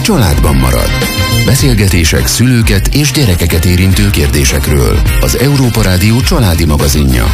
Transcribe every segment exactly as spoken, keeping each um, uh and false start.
családban marad. Beszélgetések szülőket és gyerekeket érintő kérdésekről. Az Európa Rádió családi magazinja.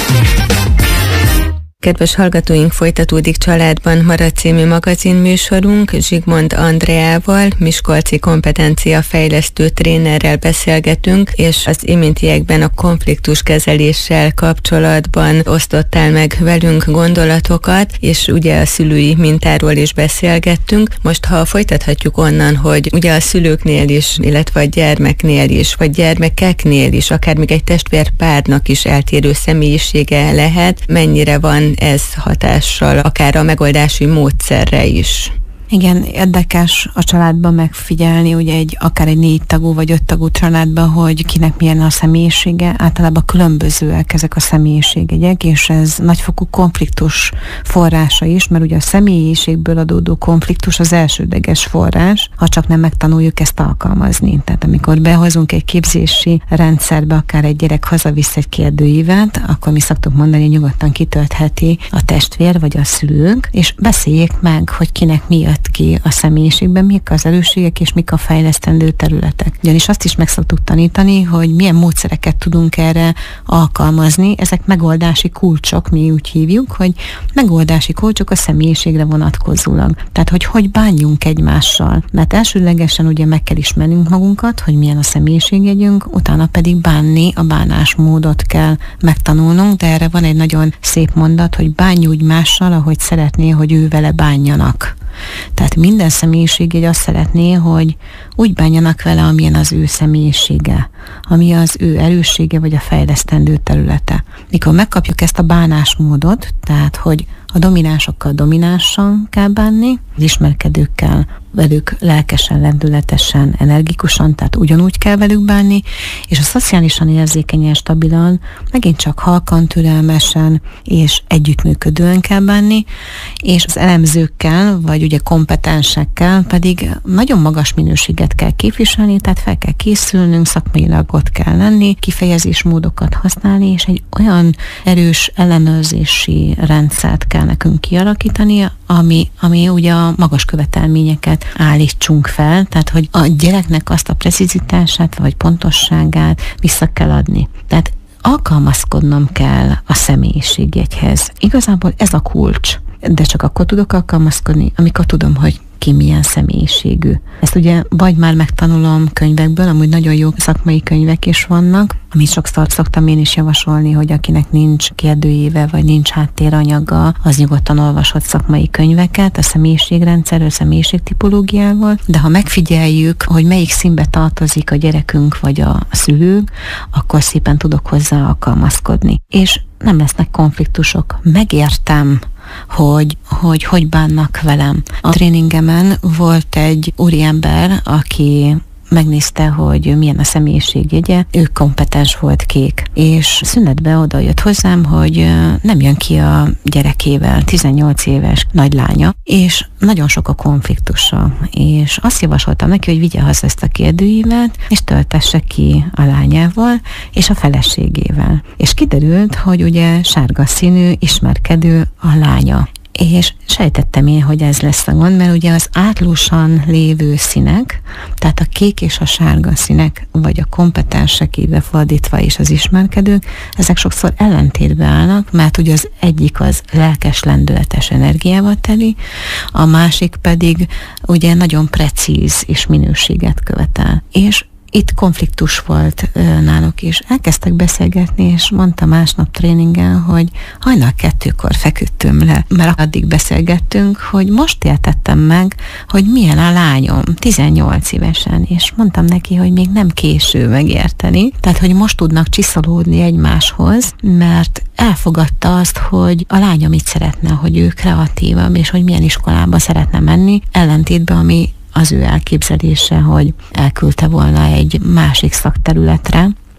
Kedves hallgatóink, folytatódik Családban marad című magazinműsorunk. Zsigmond Andreával, miskolci kompetenciafejlesztő trénerrel beszélgetünk, és az iméntiekben a konfliktuskezeléssel kapcsolatban osztottál meg velünk gondolatokat, és ugye a szülői mintáról is beszélgettünk. Most, ha folytathatjuk onnan, hogy ugye a szülőknél is, illetve a gyermeknél is, vagy gyermekeknél is, akár még egy testvérpárnak is eltérő személyisége lehet, mennyire van ez hatással, akár a megoldási módszerre is. Igen, érdekes a családban megfigyelni, ugye egy, akár egy négy tagú vagy öt tagú családban, hogy kinek milyen a személyisége, általában különbözőek ezek a személyiségjegyek, és ez nagyfokú konfliktus forrása is, mert ugye a személyiségből adódó konfliktus az elsődleges forrás, ha csak nem megtanuljuk ezt alkalmazni. Tehát amikor behozunk egy képzési rendszerbe, akár egy gyerek hazavisz egy kérdőívet, akkor mi szoktuk mondani, hogy nyugodtan kitöltheti a testvér vagy a szülők, és beszéljék meg, hogy kinek mi jött ki a személyiségben, mik az erősségek és mik a fejlesztendő területek. Ugyanis azt is meg szoktuk tanítani, hogy milyen módszereket tudunk erre alkalmazni. Ezek megoldási kulcsok, mi úgy hívjuk, hogy megoldási kulcsok a személyiségre vonatkozólag. Tehát, hogy hogy bánjunk egymással. Mert elsődlegesen ugye meg kell ismernünk magunkat, hogy milyen a személyiségjegyünk, utána pedig bánni, a bánásmódot kell megtanulnunk, de erre van egy nagyon szép mondat, hogy bánj úgy mással, ahogy szeretné, hogy ő vele bánjanak. Tehát minden személyiségjegy azt szeretné, hogy úgy bánjanak vele, amilyen az ő személyisége, ami az ő erőssége vagy a fejlesztendő területe. Mikor megkapjuk ezt a bánásmódot, tehát hogy a dominánsokkal dominánsan kell bánni, az ismerkedőkkel velük lelkesen, lendületesen, energikusan, tehát ugyanúgy kell velük bánni, és a szociálisan érzékenyen, stabilan, megint csak halkan, türelmesen és együttműködően kell bánni, és az elemzőkkel, vagy ugye kompetensekkel pedig nagyon magas minőséget kell képviselni, tehát fel kell készülnünk, szakmailag ott kell lenni, kifejezésmódokat használni, és egy olyan erős ellenőrzési rendszert kell nekünk kialakítani, ami, ami ugye a magas követelményeket állítsunk fel, tehát hogy a gyereknek azt a precizitását vagy pontosságát vissza kell adni. Tehát alkalmazkodnom kell a személyiségjegyhez. Igazából ez a kulcs, de csak akkor tudok alkalmazkodni, amikor tudom, hogy ki milyen személyiségű. Ezt ugye vagy már megtanulom könyvekből, amúgy nagyon jó szakmai könyvek is vannak, amit sokszor szoktam én is javasolni, hogy akinek nincs kérdőíve, vagy nincs háttéranyaga, az nyugodtan olvashat szakmai könyveket a személyiségrendszerről, személyiségtipológiával, de ha megfigyeljük, hogy melyik színbe tartozik a gyerekünk, vagy a szülők, akkor szépen tudok hozzá alkalmazkodni. És nem lesznek konfliktusok. Megértem, hogy, hogy hogy bánnak velem. A tréningemen volt egy úriember, aki megnézte, hogy milyen a személyiségjegye, ő kompetens volt, kék, és szünetbe oda jött hozzám, hogy nem jön ki a gyerekével, tizennyolc éves nagylánya, és nagyon sok a konfliktusa, és azt javasoltam neki, hogy vigye haza ezt a kérdőívet, és töltesse ki a lányával, és a feleségével. És kiderült, hogy ugye sárga színű, ismerkedő a lánya. És sejtettem én, hogy ez lesz a gond, mert ugye az átlósan lévő színek, tehát a kék és a sárga színek, vagy a kompetensek ide fordítva és az ismerkedők, ezek sokszor ellentétbe állnak, mert ugye az egyik az lelkes, lendületes energiával teli, a másik pedig ugye nagyon precíz és minőséget követel. És itt konfliktus volt náluk is. Elkezdtek beszélgetni, és mondta másnap tréningen, hogy hajnal kettőkor feküdtünk le, mert addig beszélgettünk, hogy most értettem meg, hogy milyen a lányom, tizennyolc évesen, és mondtam neki, hogy még nem késő megérteni, tehát, hogy most tudnak csiszolódni egymáshoz, mert elfogadta azt, hogy a lánya mit szeretne, hogy ő kreatívabb, és hogy milyen iskolába szeretne menni, ellentétben, ami az ő elképzelése, hogy elküldte volna egy másik szakterületre,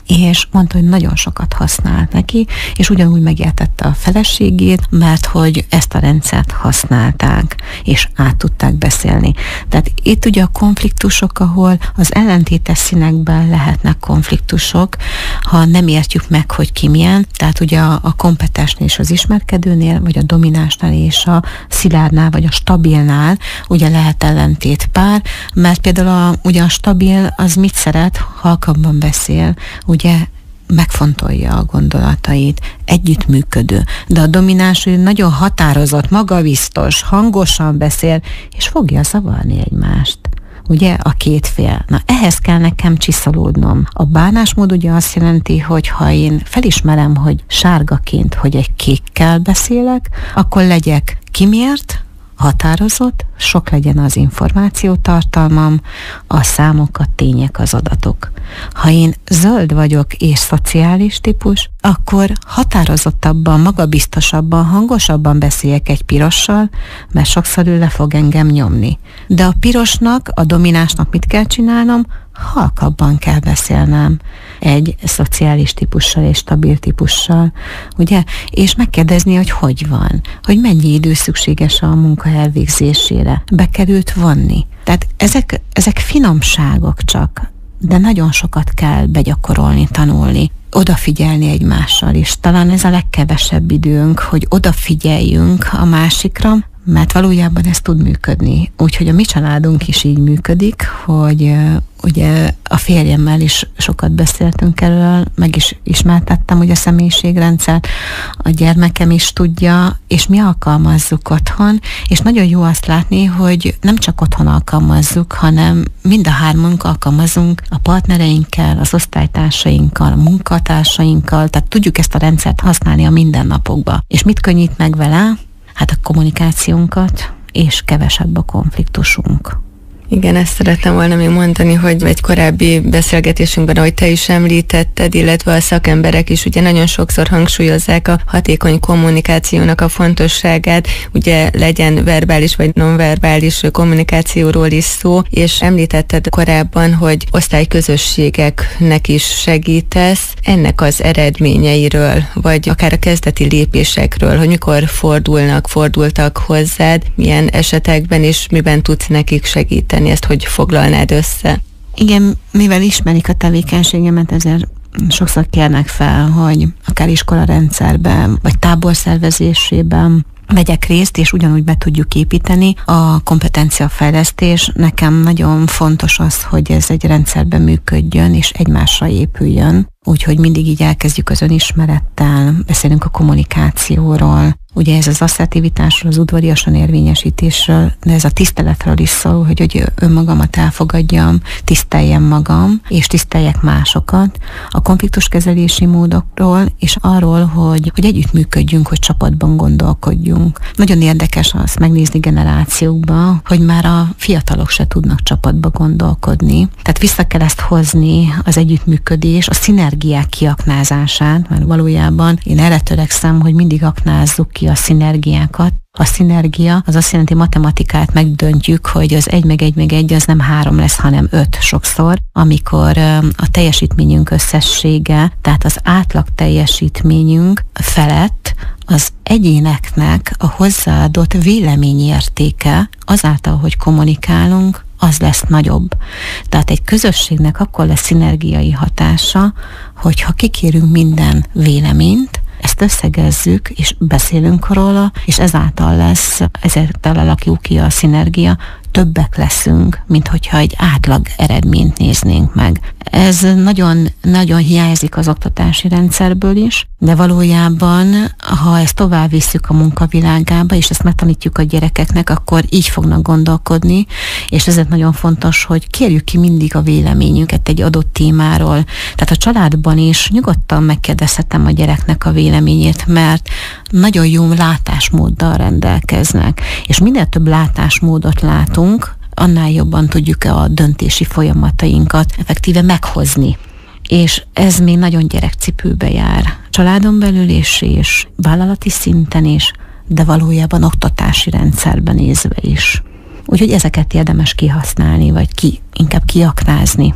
és mondta, hogy nagyon sokat használt neki, és ugyanúgy megértette a feleségét, mert hogy ezt a rendszert használták, és át tudták beszélni. Tehát itt ugye a konfliktusok, ahol az ellentétes színekben lehetnek konfliktusok, ha nem értjük meg, hogy ki milyen, tehát ugye a, a kompetensnél és az ismerkedőnél, vagy a dominánsnál és a szilárdnál, vagy a stabilnál ugye lehet ellentétpár, mert például a, ugye a stabil az mit szeret, halkabban beszél, ugye megfontolja a gondolatait, együttműködő. De a domináns nagyon határozott, magabiztos, hangosan beszél, és fogja zavarni egymást. Ugye a két fél. Na ehhez kell nekem csiszolódnom. A bánásmód ugye azt jelenti, hogy ha én felismerem, hogy sárgaként, hogy egy kékkel beszélek, akkor legyek kimért, határozott, sok legyen az információtartalmam, a számok, a tények, az adatok. Ha én zöld vagyok és szociális típus, akkor határozottabban, magabiztosabban, hangosabban beszéljek egy pirossal, mert sokszor ő le fog engem nyomni. De a pirosnak, a dominánsnak mit kell csinálnom? Halkabban kell beszélnem egy szociális típussal és stabil típussal, ugye? És megkérdezni, hogy hogy van, hogy mennyi idő szükséges a munka elvégzésére. Be kell őt vonni. Tehát ezek, ezek finomságok csak, de nagyon sokat kell begyakorolni, tanulni, odafigyelni egymással is. Talán ez a legkevesebb időnk, hogy odafigyeljünk a másikra, mert valójában ez tud működni. Úgyhogy a mi családunk is így működik, hogy uh, ugye a férjemmel is sokat beszéltünk erről, meg is ismertettem ugye a személyiségrendszert, a gyermekem is tudja, és mi alkalmazzuk otthon, és nagyon jó azt látni, hogy nem csak otthon alkalmazzuk, hanem mind a hármunk alkalmazunk a partnereinkkel, az osztálytársainkkal, a munkatársainkkal, tehát tudjuk ezt a rendszert használni a mindennapokban. És mit könnyít meg vele? Hát a kommunikációnkat, és kevesebb a konfliktusunk. Igen, ezt szerettem volna még mondani, hogy egy korábbi beszélgetésünkben, ahogy te is említetted, illetve a szakemberek is ugye nagyon sokszor hangsúlyozzák a hatékony kommunikációnak a fontosságát, ugye legyen verbális vagy nonverbális kommunikációról is szó, és említetted korábban, hogy osztályközösségeknek is segítesz, ennek az eredményeiről, vagy akár a kezdeti lépésekről, hogy mikor fordulnak, fordultak hozzád, milyen esetekben és miben tudsz nekik segíteni. Ezt hogy foglalnád össze? Igen, mivel ismerik a tevékenységemet, ezért sokszor kérnek fel, hogy akár iskolarendszerben, vagy táborszervezésében vegyek részt, és ugyanúgy be tudjuk építeni a kompetenciafejlesztés. Nekem nagyon fontos az, hogy ez egy rendszerben működjön, és egymásra épüljön. Úgyhogy mindig így elkezdjük az önismerettel, beszélünk a kommunikációról, ugye ez az asszertivitásról, az udvariasan érvényesítésről, de ez a tiszteletről is szól, hogy, hogy önmagamat elfogadjam, tiszteljem magam, és tiszteljek másokat, a konfliktuskezelési módokról, és arról, hogy, hogy együttműködjünk, hogy csapatban gondolkodjunk. Nagyon érdekes azt megnézni generációkba, hogy már a fiatalok se tudnak csapatba gondolkodni. Tehát vissza kell ezt hozni, az együttműködés, a szinergiák kiaknázását, mert valójában én erre törekszem, hogy mindig aknázzuk ki a szinergiákat. A szinergia az azt jelenti, matematikát megdöntjük, hogy az egy meg egy meg egy az nem három lesz, hanem öt sokszor, amikor a teljesítményünk összessége, tehát az átlag teljesítményünk felett az egyéneknek a hozzáadott véleményértéke azáltal, hogy kommunikálunk, az lesz nagyobb. Tehát egy közösségnek akkor lesz szinergiai hatása, hogyha kikérünk minden véleményt, ezt összegezzük, és beszélünk róla, és ezáltal lesz, ezáltal alakul ki a szinergia, többek leszünk, mint hogyha egy átlag eredményt néznénk meg. Ez nagyon, nagyon hiányzik az oktatási rendszerből is, de valójában, ha ezt tovább visszük a munkavilágába, és ezt megtanítjuk a gyerekeknek, akkor így fognak gondolkodni, és ezért nagyon fontos, hogy kérjük ki mindig a véleményünket egy adott témáról. Tehát a családban is nyugodtan megkérdezhetem a gyereknek a véleményét, mert nagyon jó látásmóddal rendelkeznek, és minél több látásmódot látunk, annál jobban tudjuk a döntési folyamatainkat effektíve meghozni. És ez még nagyon gyerekcipőbe jár. Családon belül is, és vállalati szinten is, de valójában oktatási rendszerben nézve is. Úgyhogy ezeket érdemes kihasználni, vagy ki, inkább kiaknázni.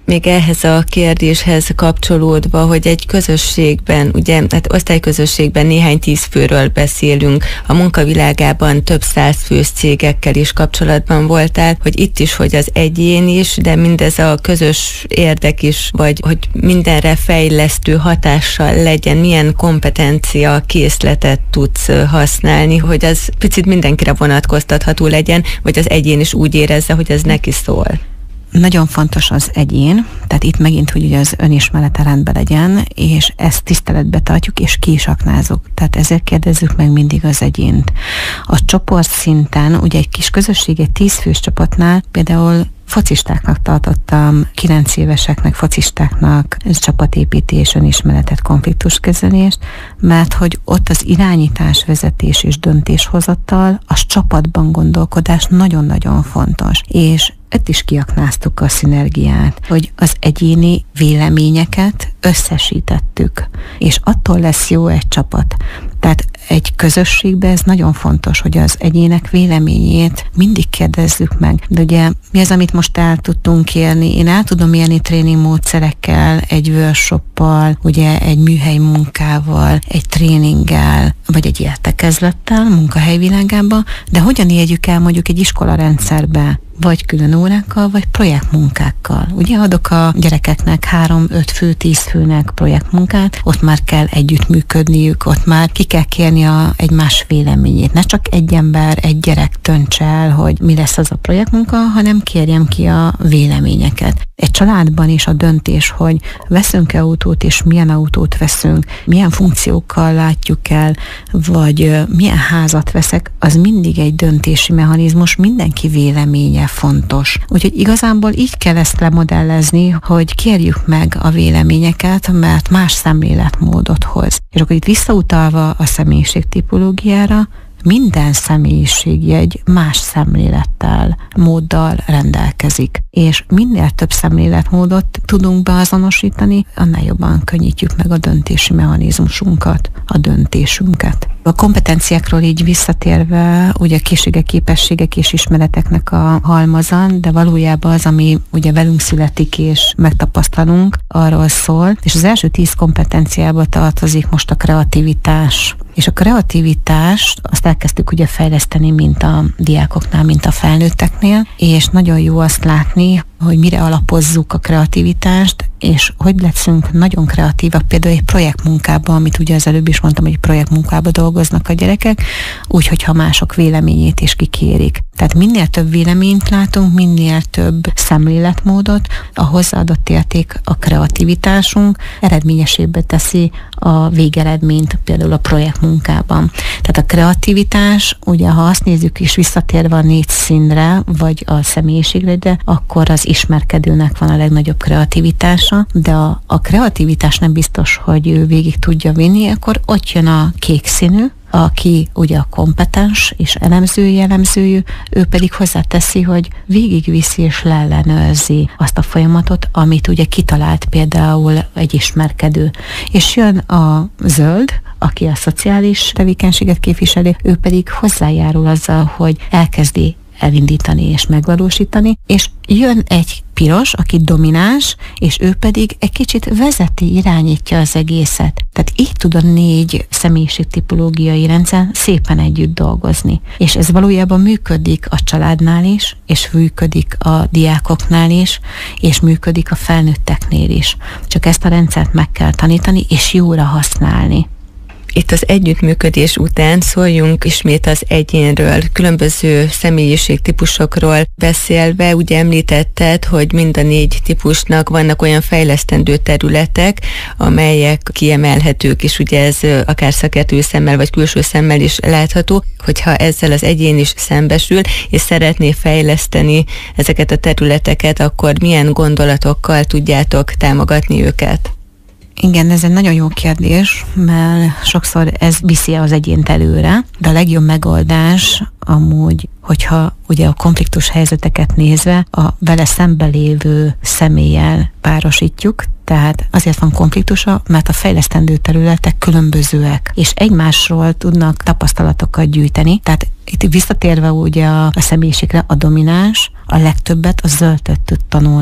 Még ehhez a kérdéshez kapcsolódva, hogy egy közösségben, ugye, hát osztályközösségben néhány tíz főről beszélünk, a munkavilágában több száz fős cégekkel is kapcsolatban voltál, hogy itt is, hogy az egyén is, de mindez a közös érdek is, vagy hogy mindenre fejlesztő hatással legyen, milyen kompetencia készletet tudsz használni, hogy az picit mindenkire vonatkoztatható legyen, vagy az egyén is úgy érezze, hogy ez neki szól. Nagyon fontos az egyén, tehát itt megint, hogy ugye az önismerete rendben legyen, és ezt tiszteletbe tartjuk, és ki is aknázunk. Tehát ezért kérdezzük meg mindig az egyént. A csoport szinten, ugye egy kis közösség, egy tízfős csapatnál például focistáknak tartottam, kilenc éveseknek, focistáknak csapatépítés, önismeretet, konfliktuskezelést, mert hogy ott az irányítás, vezetés és döntéshozattal, az csapatban gondolkodás nagyon-nagyon fontos. És ott is kiaknáztuk a szinergiát, hogy az egyéni véleményeket összesítettük, és attól lesz jó egy csapat. Tehát egy közösségben ez nagyon fontos, hogy az egyének véleményét mindig kérdezzük meg. De ugye mi az, amit most el tudtunk élni? Én el tudom élni tréning módszerekkel, egy workshoppal, ugye egy műhely munkával, egy tréninggel, vagy egy értekezlettel, munkahelyvilágában, de hogyan éljük el mondjuk egy iskolarendszerbe, vagy külön órákkal, vagy projektmunkákkal. Ugye adok a gyerekeknek három, öt fő, tíz főnek projektmunkát, ott már kell együttműködniük, ott már ki kell kérni a egymás véleményét. Ne csak egy ember, egy gyerek döntse el, hogy mi lesz az a projektmunka, hanem kérjem ki a véleményeket. Egy családban is a döntés, hogy veszünk-e autót, és milyen autót veszünk, milyen funkciókkal látjuk el, vagy milyen házat veszek, az mindig egy döntési mechanizmus, mindenki véleménye fontos. Úgyhogy igazából így kell ezt lemodellezni, hogy kérjük meg a véleményeket, mert más szemléletmódot hoz. És akkor itt visszautalva a személyiségtipológiára, minden személyiségjegy más szemlélettel, móddal rendelkezik. És minél több szemléletmódot tudunk beazonosítani, annál jobban könnyítjük meg a döntési mechanizmusunkat, a döntésünket. A kompetenciákról így visszatérve, ugye a készségek, képességek és ismereteknek a halmazan, de valójában az, ami ugye velünk születik és megtapasztalunk, arról szól, és az első tíz kompetenciába tartozik most a kreativitás. És a kreativitást azt elkezdtük ugye fejleszteni, mint a diákoknál, mint a felnőtteknél, és nagyon jó azt látni, hogy mire alapozzuk a kreativitást, és hogy leszünk nagyon kreatívak, például egy projektmunkában, amit ugye az előbb is mondtam, hogy projektmunkában dolgoznak a gyerekek, úgyhogy ha mások véleményét is kikérik. Tehát minél több véleményt látunk, minél több szemléletmódot, a hozzáadott érték, a kreativitásunk eredményesébbé teszi a végeredményt, például a projektmunkában. Tehát a kreativitás, ugye ha azt nézzük is visszatérve a négy színre, vagy a személyiségre, de akkor az ismerkedőnek van a legnagyobb kreativitása, de a, a kreativitás nem biztos, hogy ő végig tudja vinni, akkor ott jön a kék színű, aki ugye a kompetens és elemző jellemzőjű, ő pedig hozzáteszi, hogy végigviszi és leellenőrzi azt a folyamatot, amit ugye kitalált például egy ismerkedő. És jön a zöld, aki a szociális tevékenységet képviseli, ő pedig hozzájárul azzal, hogy elkezdi elindítani és megvalósítani, és jön egy piros, aki domináns, és ő pedig egy kicsit vezeti, irányítja az egészet. Tehát így tud a négy személyiségtipológiai rendszer szépen együtt dolgozni. És ez valójában működik a családnál is, és működik a diákoknál is, és működik a felnőtteknél is. Csak ezt a rendszert meg kell tanítani, és jóra használni. Itt az együttműködés után szóljunk ismét az egyénről, különböző személyiségtípusokról beszélve, ugye említetted, hogy mind a négy típusnak vannak olyan fejlesztendő területek, amelyek kiemelhetők, és ugye ez akár szakértői szemmel vagy külső szemmel is látható, hogyha ezzel az egyén is szembesül, és szeretné fejleszteni ezeket a területeket, akkor milyen gondolatokkal tudjátok támogatni őket? Igen, ez egy nagyon jó kérdés, mert sokszor ez viszi az egyént előre, de a legjobb megoldás amúgy, hogyha ugye a konfliktus helyzeteket nézve a vele szembelévő személlyel párosítjuk, tehát azért van konfliktusa, mert a fejlesztendő területek különbözőek, és egymásról tudnak tapasztalatokat gyűjteni, tehát itt visszatérve ugye a, a személyiségre, a domináns a legtöbbet a zöldöt tud tanulni.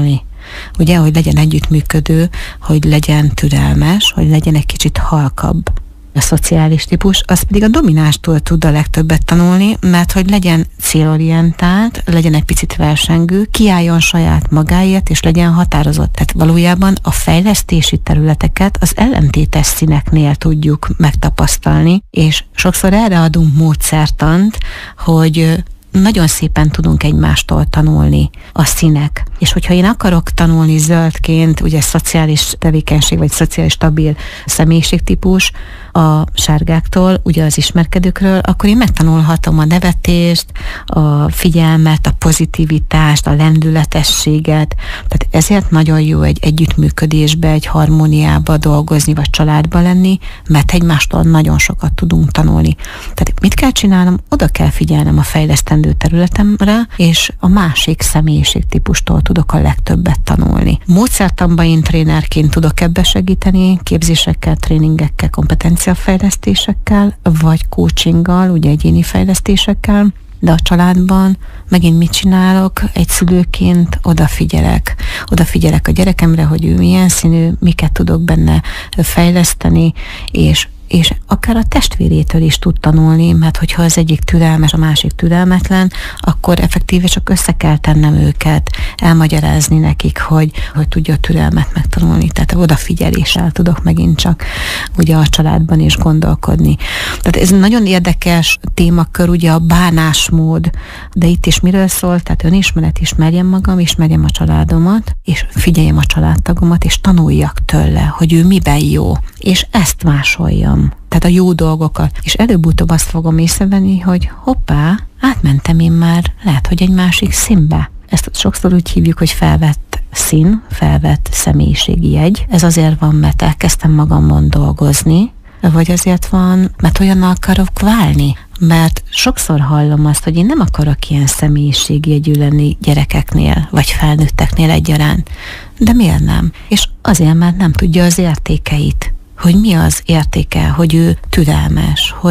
ugye, hogy legyen együttműködő, hogy legyen türelmes, hogy legyen egy kicsit halkabb. A szociális típus, az pedig a dominástól tud a legtöbbet tanulni, mert hogy legyen célorientált, legyen egy picit versengő, kiálljon saját magáért, és legyen határozott. Tehát valójában a fejlesztési területeket az ellentétes színeknél tudjuk megtapasztalni, és sokszor erre adunk módszertant, hogy nagyon szépen tudunk egymástól tanulni a színek. És hogyha én akarok tanulni zöldként, ugye szociális tevékenység, vagy szociális stabil személyiségtípus a sárgáktól, ugye az ismerkedőkről, akkor én megtanulhatom a nevetést, a figyelmet, a pozitivitást, a lendületességet. Tehát ezért nagyon jó egy együttműködésbe, egy harmóniába dolgozni, vagy családba lenni, mert egymástól nagyon sokat tudunk tanulni. Tehát mit kell csinálnom? Oda kell figyelnem a fejlesztendő területemre, és a másik személyiségtípustól tudok a legtöbbet tanulni. Módszertanban én trénerként tudok ebbe segíteni, képzésekkel, tréningekkel, kompetenciafejlesztésekkel, vagy coachinggal, ugye egyéni fejlesztésekkel, de a családban megint mit csinálok? Egy szülőként odafigyelek. Odafigyelek a gyerekemre, hogy ő milyen színű, miket tudok benne fejleszteni, és és akár a testvérétől is tud tanulni, mert hogyha az egyik türelmes, a másik türelmetlen, akkor effektíve csak össze kell tennem őket, elmagyarázni nekik, hogy, hogy tudja a türelmet megtanulni. Tehát odafigyeléssel tudok megint csak ugye a családban is gondolkodni. Tehát ez nagyon érdekes témakör, ugye a bánásmód, de itt is miről szól? Tehát önismeret, ismerjem magam, ismerjem a családomat, és figyeljem a családtagomat, és tanuljak tőle, hogy ő miben jó, és ezt másoljam. Tehát a jó dolgokat. És előbb-utóbb azt fogom észrevenni, hogy hoppá, átmentem én már, lehet, hogy egy másik színbe. Ezt sokszor úgy hívjuk, hogy felvett szín, felvett személyiségi jegy. Ez azért van, mert elkezdtem magamon dolgozni, vagy azért van, mert olyannal akarok válni. Mert sokszor hallom azt, hogy én nem akarok ilyen személyiségjegyű lenni gyerekeknél, vagy felnőtteknél egyaránt. De miért nem? És azért, mert nem tudja az értékeit. Hogy mi az értéke, hogy ő türelmes, hogy